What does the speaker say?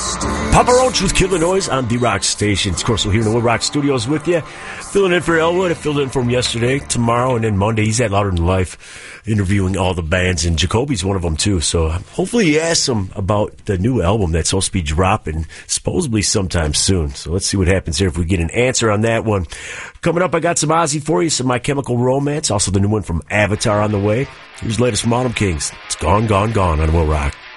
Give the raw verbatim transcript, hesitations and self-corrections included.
Papa Roach with Killer Noise on The Rock Station. Of course, we're here in the Will Rock Studios with you. Filling in for Elwood. I filled in for him yesterday, tomorrow, and then Monday. He's at Louder Than Life, interviewing all the bands, and Jacoby's one of them, too. So hopefully he asks him about the new album that's supposed to be dropping supposedly sometime soon. So let's see what happens here if we get an answer on that one. Coming up, I got some Ozzy for you, some My Chemical Romance, also the new one from Avatar on the way. Here's the latest from Autumn Kings. It's Gone, Gone, Gone on Will Rock.